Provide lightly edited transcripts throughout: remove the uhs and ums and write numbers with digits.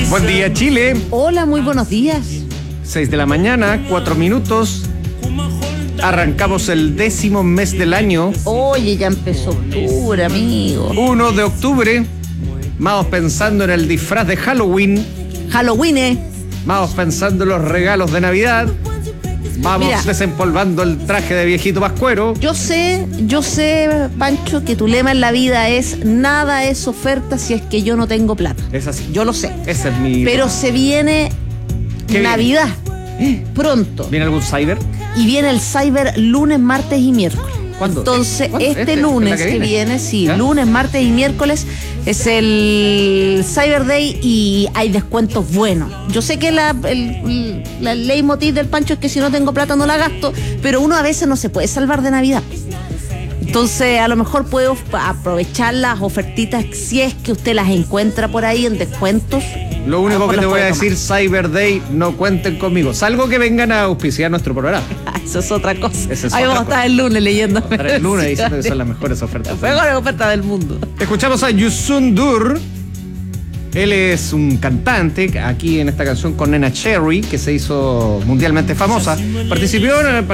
Buen día, Chile. Hola, muy buenos días. 6 de la mañana, 4 minutos. Arrancamos el 10º mes del año. Oye, ya empezó octubre, amigo. 1 de octubre. Vamos pensando en el disfraz de Halloween. Halloween, Vamos pensando en los regalos de Navidad. Vamos desempolvando el traje de viejito pascuero. Yo sé, Pancho, que tu lema en la vida es: nada es oferta si es que yo no tengo plata. Es así. Yo lo sé. Ese es mi... Pero se viene Navidad. Pronto. ¿Viene algún cyber? Y viene el Cyber lunes, martes y miércoles. ¿Cuándo? Entonces, ¿Cuándo? este lunes que viene, sí, ¿ya? Lunes, martes y miércoles es el Cyber Day y hay descuentos buenos. Yo sé que la leitmotiv del Pancho es que si no tengo plata no la gasto, pero uno a veces no se puede salvar de Navidad. Entonces, a lo mejor puedo aprovechar las ofertitas si es que usted las encuentra por ahí en descuentos. Lo único que te voy a decir, Cyber Day, no cuenten conmigo. Salvo que vengan a auspiciar nuestro programa. Eso es otra cosa. Ahí vamos a estar el lunes leyendo. El lunes diciendo que son las mejores ofertas. Las mejores ofertas del mundo. Escuchamos a Yusun Dur. Él es un cantante aquí en esta canción con Nena Cherry, que se hizo mundialmente famosa. Participó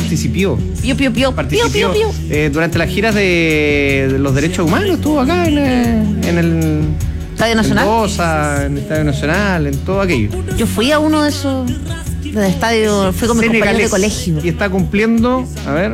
durante las giras de los derechos humanos. Estuvo acá en el Estadio Nacional. En el Estadio Nacional, en todo aquello. Yo fui a uno de esos estadios, fui con mi compañero de colegio. Y está cumpliendo,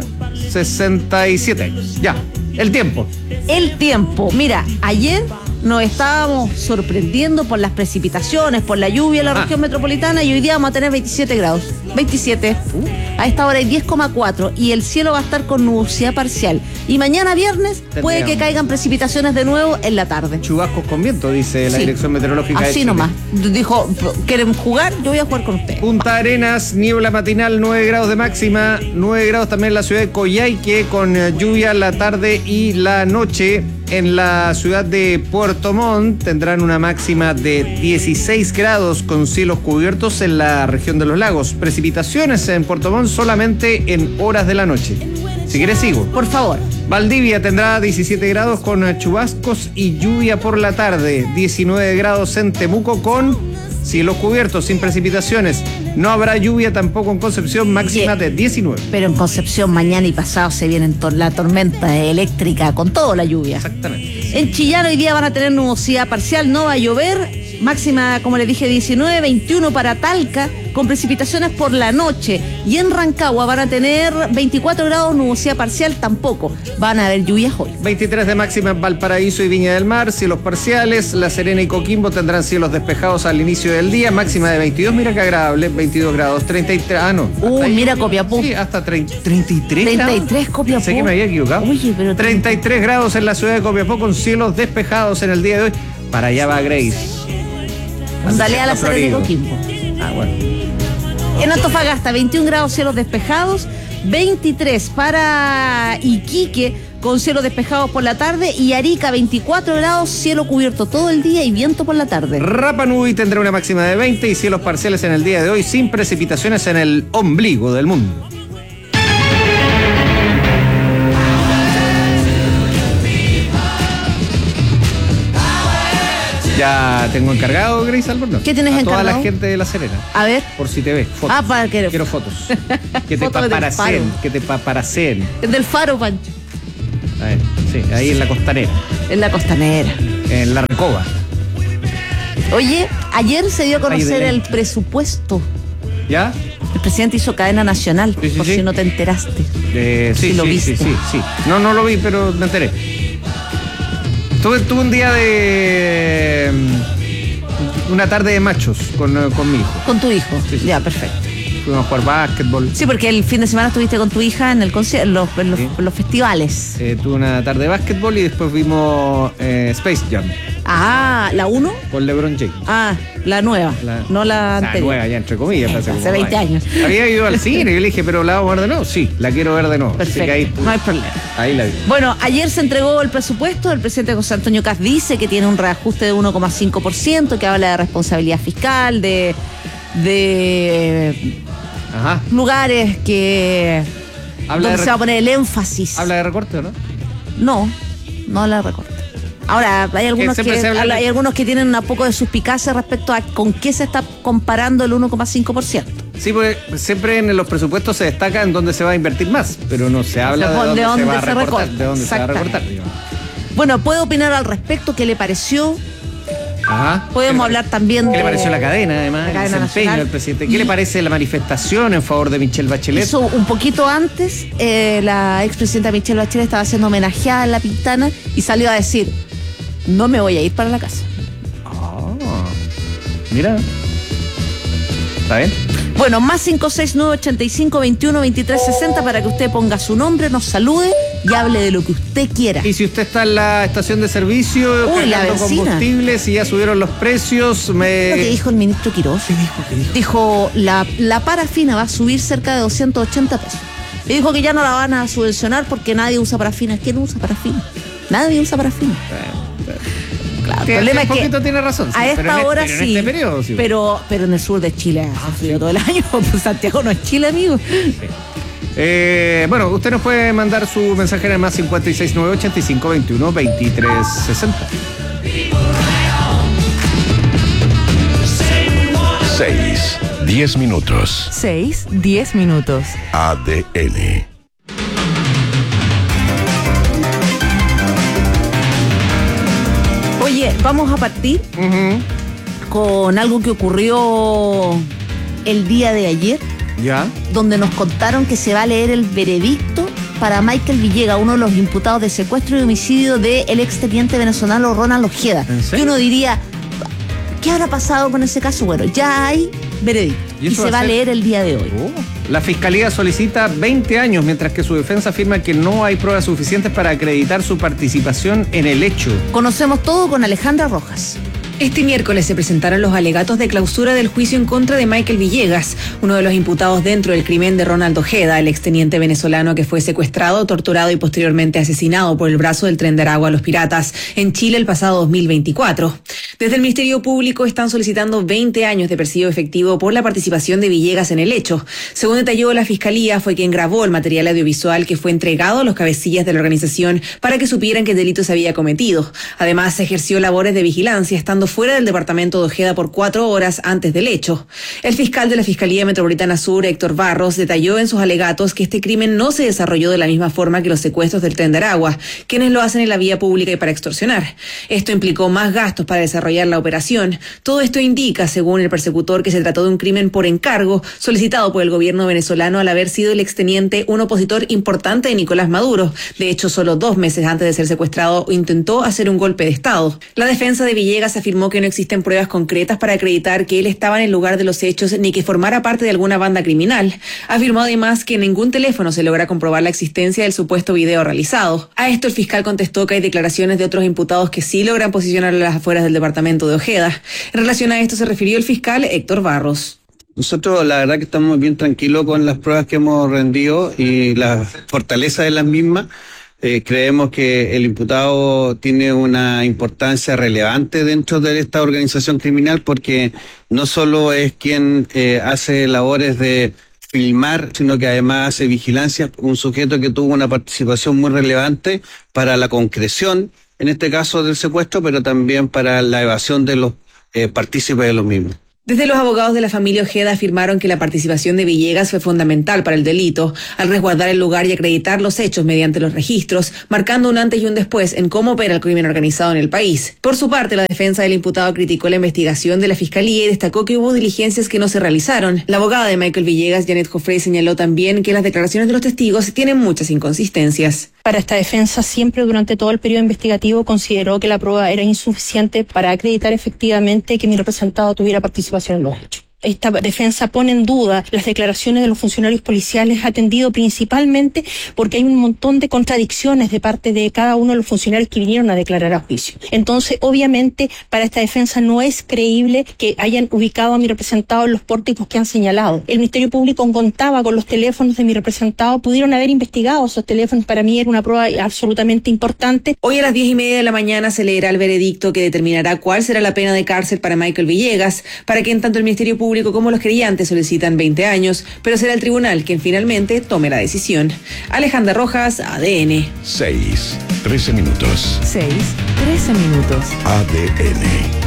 67 años. Ya, el tiempo. Mira, ayer nos estábamos sorprendiendo por las precipitaciones, por la lluvia en la región metropolitana, y hoy día vamos a tener 27 grados. 27. A esta hora hay 10,4 y el cielo va a estar con nubosidad parcial. Y mañana viernes puede que caigan precipitaciones de nuevo en la tarde. Chubascos con viento, dice la Dirección Meteorológica de Chile. Así nomás. Dijo, ¿quieren jugar? Yo voy a jugar con ustedes. Punta Arenas, niebla matinal, 9 grados de máxima. 9 grados también en la ciudad de Coyhaique, con lluvia la tarde y la noche. En la ciudad de Puerto Montt tendrán una máxima de 16 grados con cielos cubiertos en la región de los lagos. Precipitaciones en Puerto Montt solamente en horas de la noche. Si quieres sigo. Por favor. Valdivia tendrá 17 grados con chubascos y lluvia por la tarde. 19 grados en Temuco con cielos cubiertos, sin precipitaciones. No habrá lluvia tampoco en Concepción, máxima de 19. Pero en Concepción mañana y pasado se viene la tormenta eléctrica con toda la lluvia. Exactamente. En Chillán hoy día van a tener nubosidad parcial, no va a llover. Máxima, como les dije, 19, 21 para Talca, con precipitaciones por la noche. Y en Rancagua van a tener 24 grados, nubosidad parcial tampoco. Van a haber lluvias hoy. 23 de máxima en Valparaíso y Viña del Mar, cielos parciales. La Serena y Coquimbo tendrán cielos despejados al inicio del día, máxima de 22, mira qué agradable, 22 grados, 33, mira Copiapó. Sí, hasta 33 33 Copiapó. Sé que me había equivocado. Oye, pero 33 grados en la ciudad de Copiapó con cielos despejados en el día de hoy. Para allá va Grace. Dale a la Serena y Coquimbo. Bueno. En Antofagasta, 21 grados, cielos despejados. 23 para Iquique, con cielos despejados por la tarde. Y Arica, 24 grados, cielo cubierto todo el día y viento por la tarde. Rapa Nui tendrá una máxima de 20 y cielos parciales en el día de hoy, sin precipitaciones en el ombligo del mundo. Ya tengo encargado, Grace Albornoz. ¿Qué tienes encargado? Toda la gente de La Serena. A ver. Por si te ves. Fotos. para que... Quiero fotos. Que te Fotos paparacen. Que te paparacen. Es del Faro, Pancho. A ver, sí, ahí en la costanera. En la costanera. En la Recoba. Oye, ayer se dio a conocer el presupuesto. ¿Ya? El presidente hizo cadena nacional, sí, por si no te enteraste. Sí, lo viste. Sí. No lo vi, pero me enteré. Tuve un día de... una tarde de machos con mi hijo. ¿Con tu hijo? Sí. Ya, perfecto. Fuimos a jugar básquetbol. Sí, porque el fin de semana estuviste con tu hija en el concierto, en los festivales. Tuve una tarde de básquetbol y después vimos Space Jam. Ah, ¿la 1? Con LeBron James. Ah, la nueva, no la anterior. La nueva, ya entre comillas. Hace 20 años. Había ido al cine y le dije, pero ¿la vamos a ver de nuevo? Sí, la quiero ver de nuevo. Perfecto, así que no hay problema. Ahí la vi. Bueno, ayer se entregó el presupuesto. El presidente José Antonio Kast dice que tiene un reajuste de 1,5%, que habla de responsabilidad fiscal, de lugares que donde se va a poner el énfasis. ¿Habla de recorte o no? No habla de recorte. Ahora, hay algunos que tienen un poco de suspicacia respecto a con qué se está comparando el 1,5%. Sí, porque siempre en los presupuestos se destaca en dónde se va a invertir más, pero no se habla de dónde se va a recortar. De dónde se va a recortar. Bueno, puede opinar al respecto, qué le pareció. Ajá. Podemos hablar también de... ¿Qué le pareció la cadena, además? La cadena el desempeño nacional. del presidente. ¿Qué le parece la manifestación en favor de Michelle Bachelet? Eso un poquito antes, la expresidenta Michelle Bachelet estaba siendo homenajeada en La Pintana y salió a decir, no me voy a ir para la casa. Mira. ¿Está bien? Bueno, más 569-85-21-23-60 para que usted ponga su nombre, nos salude y hable de lo que usted quiera. Y si usted está en la estación de servicio, cargando combustibles y ya subieron los precios, Lo que dijo el ministro Quirós. ¿Qué dijo? Dijo, la parafina va a subir cerca de 280 pesos. Y dijo que ya no la van a subvencionar porque nadie usa parafina. ¿Quién usa parafina? Nadie usa parafina. Claro, el problema es que tiene razón, sí, a esta hora en sí, este periodo, sí. pero en el sur de Chile hace frío todo el año. Pues Santiago no es Chile, amigo. Sí. Bueno, usted nos puede mandar su mensajera en más 569-85-21-23-60. 6:10 minutos. 6:10 minutos. ADN. Oye, vamos a partir con algo que ocurrió el día de ayer, ¿Ya? donde nos contaron que se va a leer el veredicto para Michael Villegas, uno de los imputados de secuestro y homicidio del exteniente venezolano Ronald Ojeda. ¿En serio? Que uno diría, ¿qué habrá pasado con ese caso? Bueno, ya hay veredicto y se va a leer el día de hoy. La Fiscalía solicita 20 años, mientras que su defensa afirma que no hay pruebas suficientes para acreditar su participación en el hecho. Conocemos todo con Alejandra Rojas. Este miércoles se presentaron los alegatos de clausura del juicio en contra de Michael Villegas, uno de los imputados dentro del crimen de Ronald Ojeda, el exteniente venezolano que fue secuestrado, torturado y posteriormente asesinado por el brazo del Tren de Aragua Los Piratas en Chile el pasado 2024. Desde el Ministerio Público están solicitando 20 años de presidio efectivo por la participación de Villegas en el hecho. Según detalló la Fiscalía, fue quien grabó el material audiovisual que fue entregado a los cabecillas de la organización para que supieran que el delito se había cometido. Además, ejerció labores de vigilancia, estando fuera del departamento de Ojeda por 4 horas antes del hecho. El fiscal de la Fiscalía Metropolitana Sur, Héctor Barros, detalló en sus alegatos que este crimen no se desarrolló de la misma forma que los secuestros del Tren de Aragua, quienes lo hacen en la vía pública y para extorsionar. Esto implicó más gastos para desarrollar la operación. Todo esto indica, según el persecutor, que se trató de un crimen por encargo solicitado por el gobierno venezolano al haber sido el exteniente un opositor importante de Nicolás Maduro. De hecho, solo 2 meses antes de ser secuestrado intentó hacer un golpe de Estado. La defensa de Villegas afirmó que no existen pruebas concretas para acreditar que él estaba en el lugar de los hechos ni que formara parte de alguna banda criminal. Afirmó además que en ningún teléfono se logra comprobar la existencia del supuesto video realizado. A esto el fiscal contestó que hay declaraciones de otros imputados que sí logran posicionar a las afueras del departamento de Ojeda. En relación a esto se refirió el fiscal Héctor Barros. Nosotros la verdad que estamos bien tranquilos con las pruebas que hemos rendido y la fortaleza de las mismas. Creemos que el imputado tiene una importancia relevante dentro de esta organización criminal porque no solo es quien hace labores de filmar, sino que además hace vigilancia, un sujeto que tuvo una participación muy relevante para la concreción, en este caso del secuestro, pero también para la evasión de los partícipes de los mismos. Desde los abogados de la familia Ojeda afirmaron que la participación de Villegas fue fundamental para el delito, al resguardar el lugar y acreditar los hechos mediante los registros, marcando un antes y un después en cómo opera el crimen organizado en el país. Por su parte, la defensa del imputado criticó la investigación de la Fiscalía y destacó que hubo diligencias que no se realizaron. La abogada de Michael Villegas, Janet Joffrey, señaló también que las declaraciones de los testigos tienen muchas inconsistencias. Para esta defensa, siempre durante todo el periodo investigativo consideró que la prueba era insuficiente para acreditar efectivamente que mi representado tuviera participación en los hechos. Esta defensa pone en duda las declaraciones de los funcionarios policiales, atendido principalmente porque hay un montón de contradicciones de parte de cada uno de los funcionarios que vinieron a declarar a juicio. Entonces, obviamente, para esta defensa no es creíble que hayan ubicado a mi representado en los pórticos que han señalado. El Ministerio Público contaba con los teléfonos de mi representado, pudieron haber investigado esos teléfonos. Para mí era una prueba absolutamente importante. Hoy a las 10:30 de la mañana se leerá el veredicto que determinará cuál será la pena de cárcel para Michael Villegas, para que en tanto el Ministerio Público Público como los querellantes solicitan 20 años, pero será el tribunal quien finalmente tome la decisión. Alejandra Rojas, ADN. 6:13 minutos. 6:13 minutos. ADN.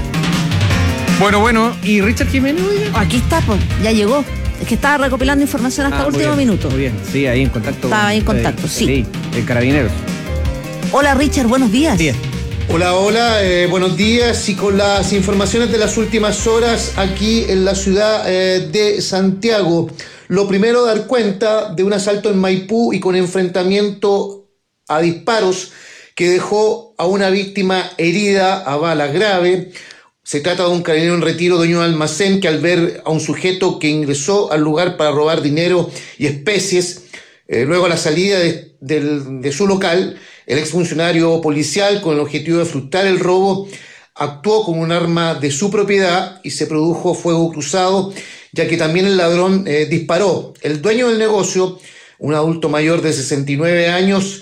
Bueno, ¿y Richard Jiménez? Aquí está, pues, ya llegó. Es que estaba recopilando información hasta último minuto. Muy bien, sí, ahí en contacto. Estaba ahí en contacto, sí. El Carabineros. Hola Richard, buenos días. Bien. Hola, buenos días, y con las informaciones de las últimas horas aquí en la ciudad de Santiago. Lo primero, dar cuenta de un asalto en Maipú y con enfrentamiento a disparos que dejó a una víctima herida a bala grave. Se trata de un carabinero en retiro, dueño de un almacén, que al ver a un sujeto que ingresó al lugar para robar dinero y especies, luego a la salida de su local, el exfuncionario policial, con el objetivo de frustrar el robo, actuó con un arma de su propiedad y se produjo fuego cruzado, ya que también el ladrón disparó. El dueño del negocio, un adulto mayor de 69 años,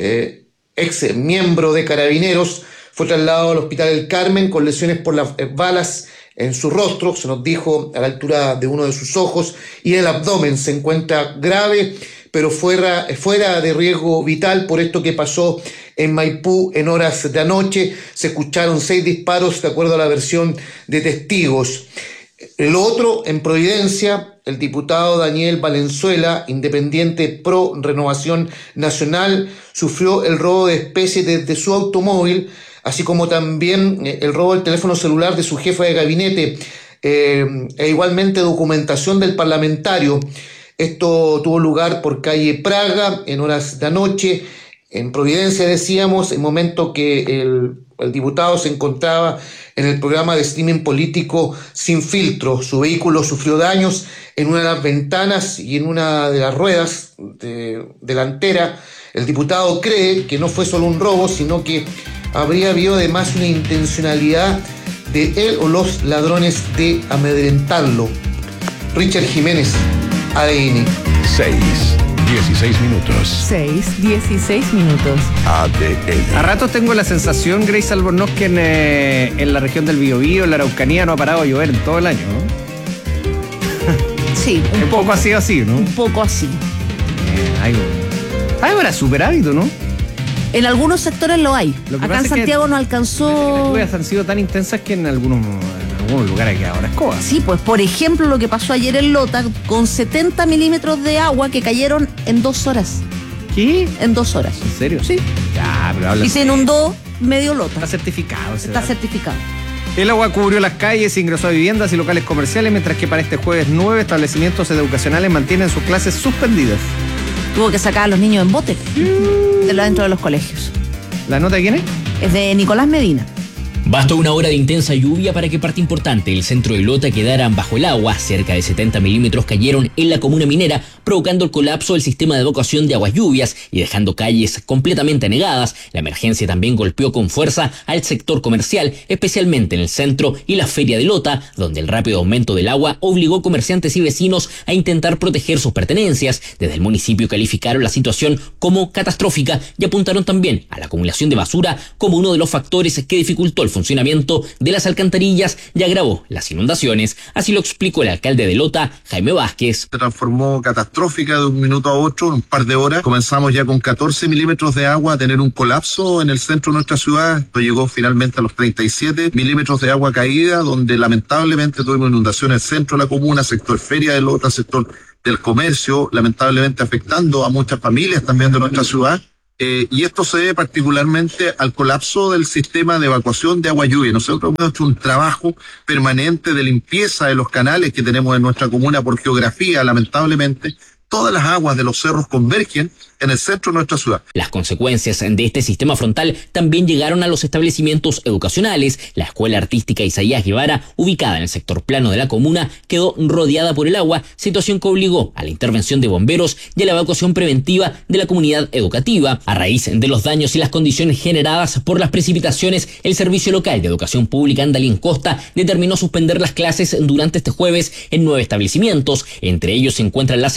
ex miembro de Carabineros, fue trasladado al Hospital del Carmen con lesiones por las balas en su rostro, se nos dijo a la altura de uno de sus ojos, y en el abdomen. Se encuentra grave, pero fuera de riesgo vital por esto que pasó en Maipú en horas de anoche. Se escucharon 6 disparos de acuerdo a la versión de testigos. El otro, en Providencia, el diputado Daniel Valenzuela, independiente pro Renovación Nacional, sufrió el robo de especies desde su automóvil, así como también el robo del teléfono celular de su jefa de gabinete, e igualmente documentación del parlamentario. Esto tuvo lugar por calle Praga en horas de anoche, en Providencia, decíamos, en momento que el diputado se encontraba en el programa de streaming político Sin Filtro. Su vehículo sufrió daños en una de las ventanas y en una de las ruedas delantera. El diputado cree que no fue solo un robo, sino que habría habido además una intencionalidad de él o los ladrones de amedrentarlo. Richard Jiménez, ADN. 6:16 minutos. 6:16 minutos. ADN. A ratos tengo la sensación, Grace Albornoz, que en la región del Biobío, en la Araucanía, no ha parado de llover en todo el año, ¿no? Sí, Un poco así, ¿no? un poco así. Ahora superávito, ¿no? En algunos sectores lo hay. Lo que Acá pasa en es que Santiago no Las alcanzó. lluvias han sido tan intensas que en algunos lugares que ahora escoba. Sí, pues por ejemplo lo que pasó ayer en Lota, con 70 milímetros de agua que cayeron en 2 horas. ¿Qué? En 2 horas. ¿En serio? Sí. Ya, pero habla. Y se inundó medio Lota. Está certificado. Está certificado. El agua cubrió las calles, ingresó a viviendas y locales comerciales, mientras que para este jueves 9 establecimientos educacionales mantienen sus clases suspendidas. Tuvo que sacar a los niños en bote dentro de los colegios. ¿La nota de quién es? Es de Nicolás Medina. Bastó una hora de intensa lluvia para que parte importante del centro de Lota quedaran bajo el agua. Cerca de 70 milímetros cayeron en la comuna minera, provocando el colapso del sistema de evacuación de aguas lluvias y dejando calles completamente anegadas. La emergencia también golpeó con fuerza al sector comercial, especialmente en el centro y la feria de Lota, donde el rápido aumento del agua obligó a comerciantes y vecinos a intentar proteger sus pertenencias. Desde el municipio calificaron la situación como catastrófica y apuntaron también a la acumulación de basura como uno de los factores que dificultó el funcionamiento de las alcantarillas y agravó las inundaciones. Así lo explicó el alcalde de Lota, Jaime Vázquez. Se transformó catastrófica de un minuto a otro, en un par de horas. Comenzamos ya con 14 milímetros de agua a tener un colapso en el centro de nuestra ciudad. Esto llegó finalmente a los 37 milímetros de agua caída, donde lamentablemente tuvimos inundación en el centro de la comuna, sector feria de Lota, sector del comercio, lamentablemente afectando a muchas familias también de nuestra ciudad. Y esto se debe particularmente al colapso del sistema de evacuación de agua lluvia. Nosotros hemos hecho un trabajo permanente de limpieza de los canales que tenemos en nuestra comuna por geografía, lamentablemente. Todas las aguas de los cerros convergen en el centro de nuestra ciudad. Las consecuencias de este sistema frontal también llegaron a los establecimientos educacionales. La Escuela Artística Isaías Guevara, ubicada en el sector plano de la comuna, quedó rodeada por el agua, situación que obligó a la intervención de bomberos y a la evacuación preventiva de la comunidad educativa. A raíz de los daños y las condiciones generadas por las precipitaciones, el Servicio Local de Educación Pública Andalien Costa determinó suspender las clases durante este jueves en 9 establecimientos. Entre ellos se encuentran las escuelas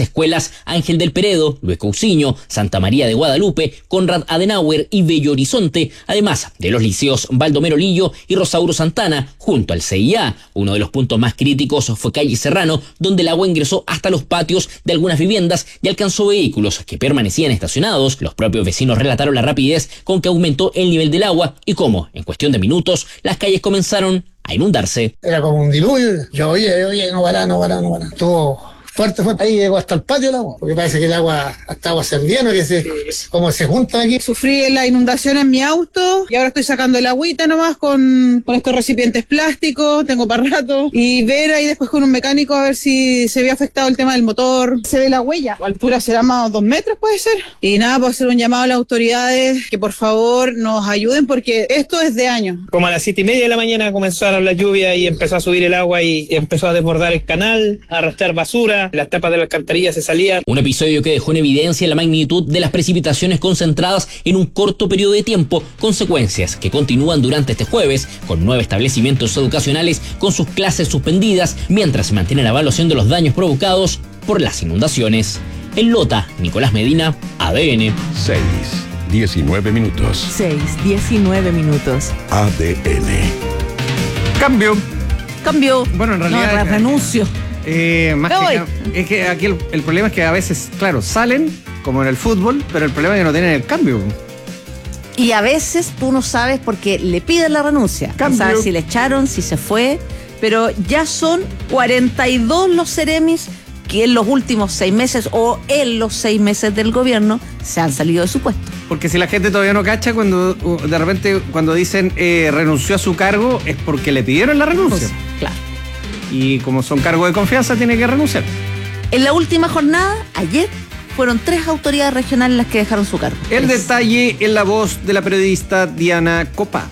Nicolás, Ángel del Peredo, Luis Cousiño, Santa María de Guadalupe, Conrad Adenauer y Bello Horizonte, además de los liceos Baldomero Lillo y Rosauro Santana, junto al CIA. Uno de los puntos más críticos fue calle Serrano, donde el agua ingresó hasta los patios de algunas viviendas y alcanzó vehículos que permanecían estacionados. Los propios vecinos relataron la rapidez con que aumentó el nivel del agua y cómo, en cuestión de minutos, las calles comenzaron a inundarse. Era como un diluvio, llovía, no para. Estuvo fuerte, ahí llegó hasta el patio el agua, porque parece que el agua, hasta agua serviendo, como se juntan aquí. Sufrí la inundación en mi auto y ahora estoy sacando el agüita nomás con estos recipientes plásticos, tengo para rato, y ver ahí después con un mecánico a ver si se ve afectado el tema del motor. Se ve la huella, la altura será más de 2 metros puede ser. Y nada, puedo hacer un llamado a las autoridades que por favor nos ayuden porque esto es de años. Como a las 7:30 de la mañana comenzaron las lluvias y empezó a subir el agua y empezó a desbordar el canal, a arrastrar basura. Las tapas de la alcantarilla se salían. Un episodio que dejó en evidencia la magnitud de las precipitaciones concentradas en un corto periodo de tiempo, consecuencias que continúan durante este jueves, con 9 establecimientos educacacionales con sus clases suspendidas, mientras se mantiene la evaluación de los daños provocados por las inundaciones. En Lota, Nicolás Medina, ADN. 6:19 minutos. 6:19 minutos. ADN. Cambio. Bueno, en realidad. No, renuncio. Es que aquí el problema es que a veces, claro, salen, como en el fútbol, pero el problema es que no tienen el cambio. Y a veces tú no sabes porque le piden la renuncia. No sabes si le echaron, si se fue, pero ya son 42 los seremis que en los últimos 6 meses o en los 6 meses del gobierno se han salido de su puesto. Porque si la gente todavía no cacha, cuando de repente cuando dicen renunció a su cargo es porque le pidieron la renuncia. Pues, claro. Y como son cargos de confianza, tiene que renunciar. En la última jornada, ayer, fueron 3 autoridades regionales las que dejaron su cargo. El detalle en la voz de la periodista Diana Copa.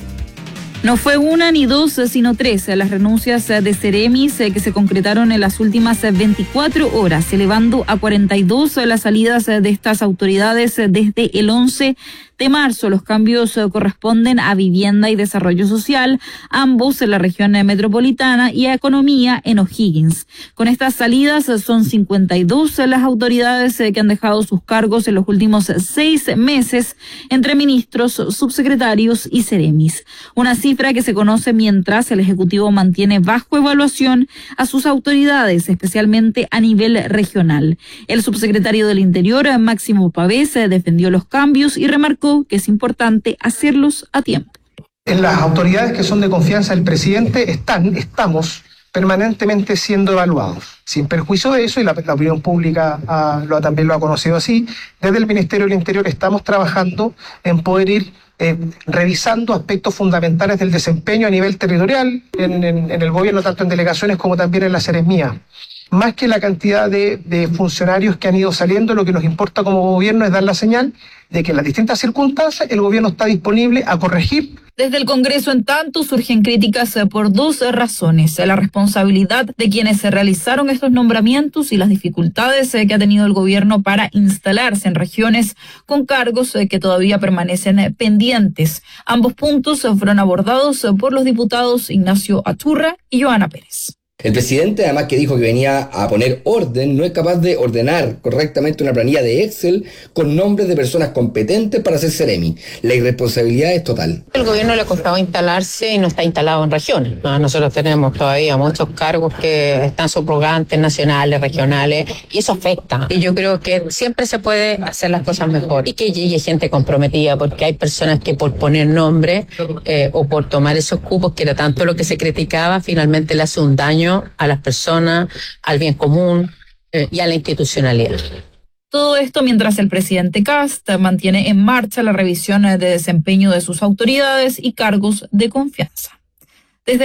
No fue 1 ni 2, sino 3 las renuncias de seremis que se concretaron en las últimas 24 horas, elevando a 42 las salidas de estas autoridades desde el 11 de marzo. Los cambios corresponden a Vivienda y Desarrollo Social, ambos en la región metropolitana, y a Economía en O'Higgins. Con estas salidas son 52 las autoridades que han dejado sus cargos en los últimos 6 meses, entre ministros, subsecretarios y seremis. Una cifra que se conoce mientras el Ejecutivo mantiene bajo evaluación a sus autoridades, especialmente a nivel regional. El subsecretario del Interior, Máximo Pavés, defendió los cambios y remarcó que es importante hacerlos a tiempo. En las autoridades que son de confianza del presidente estamos permanentemente siendo evaluados. Sin perjuicio de eso, y la opinión pública también lo ha conocido así, desde el Ministerio del Interior estamos trabajando en poder ir revisando aspectos fundamentales del desempeño a nivel territorial, en el gobierno, tanto en delegaciones como también en las seremías. Más que la cantidad de funcionarios que han ido saliendo, lo que nos importa como gobierno es dar la señal de que en las distintas circunstancias el gobierno está disponible a corregir. Desde el Congreso, en tanto, surgen críticas por 2 razones: la responsabilidad de quienes se realizaron estos nombramientos y las dificultades que ha tenido el gobierno para instalarse en regiones con cargos que todavía permanecen pendientes. Ambos puntos fueron abordados por los diputados Ignacio Achurra y Joana Pérez. El presidente, además, que dijo que venía a poner orden, no es capaz de ordenar correctamente una planilla de Excel con nombres de personas competentes para ser seremi. La irresponsabilidad es total. El gobierno le ha costado instalarse y no está instalado en regiones. Nosotros tenemos todavía muchos cargos que están subrogantes, nacionales, regionales, y eso afecta. Y yo creo que siempre se puede hacer las cosas mejor y que llegue gente comprometida, porque hay personas que por poner nombre o por tomar esos cupos, que era tanto lo que se criticaba, finalmente le hace un daño a las personas, al bien común y a la institucionalidad. Todo esto mientras el presidente Kast mantiene en marcha la revisión de desempeño de sus autoridades y cargos de confianza.